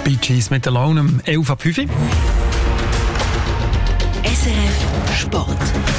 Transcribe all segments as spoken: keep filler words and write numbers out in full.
Bee Gees mit Alone um elf ab fünf. S R F Sport.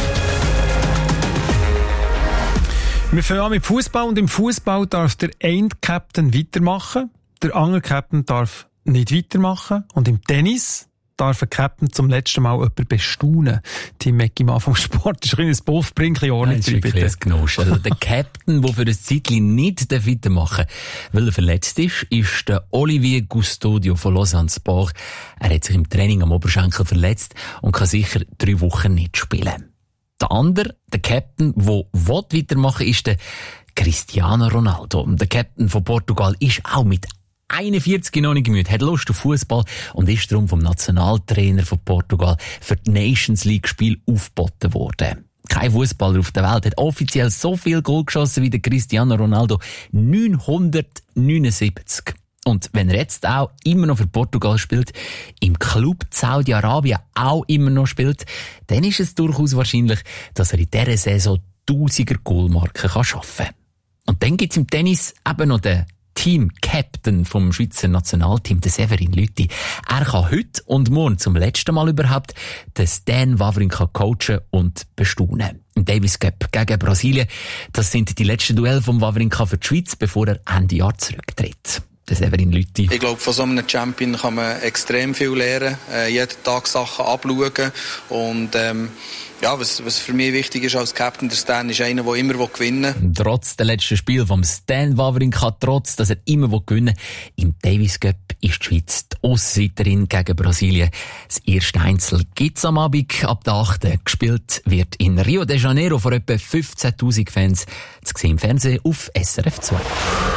Wir fangen an mit Fußball und im Fußball darf der eine Captain weitermachen, der andere Captain darf nicht weitermachen und im Tennis darf ein Captain zum letzten Mal jemanden bestaunen. Team Meckimann vom Sport ist ein kleines Buffbrinkchen Ordnung drin, bitte. Also der Captain, der für ein Zeitchen nicht weitermachen darf, weil er verletzt ist, ist der Olivier Custodio von Lausanne Sport. Er hat sich im Training am Oberschenkel verletzt und kann sicher drei Wochen nicht spielen. Der andere, der Captain, der weitermachen will, ist der Cristiano Ronaldo. Der Captain von Portugal ist auch mit einundvierzig noch nicht müde, hat Lust auf Fußball und ist darum vom Nationaltrainer von Portugal für die Nations League Spiel aufgeboten worden. Kein Fußballer auf der Welt hat offiziell so viel Goal geschossen wie der Cristiano Ronaldo. neunhundertneunundsiebzig. Und wenn er jetzt auch immer noch für Portugal spielt, im Club Saudi-Arabien auch immer noch spielt, dann ist es durchaus wahrscheinlich, dass er in dieser Saison tausiger Goalmarken schaffen kann. Und dann gibt's im Tennis eben noch den Team-Captain vom Schweizer Nationalteam, der Severin Lüthi. Er kann heute und morgen zum letzten Mal überhaupt den Stan Wawrinka coachen und bestaunen. Im Davis Cup gegen Brasilien, das sind die letzten Duelle von Wawrinka für die Schweiz, bevor er Ende Jahr zurücktritt. Der Severin Lüthi. Ich glaube, von so einem Champion kann man extrem viel lernen, äh, jeden Tag Sachen abschauen und ähm, ja, was, was für mich wichtig ist als Captain, der Stan ist einer, der immer gewinnen will. Trotz des letzten Spiels vom Stan Wawrinka, trotz, dass er immer gewinnen will, im Davis Cup ist die Schweiz die Ausseiterin gegen Brasilien. Das erste Einzel gibt's am Abend ab der achten Gespielt wird in Rio de Janeiro vor etwa fünfzehntausend Fans. Zu sehen im Fernsehen auf S R F zwei.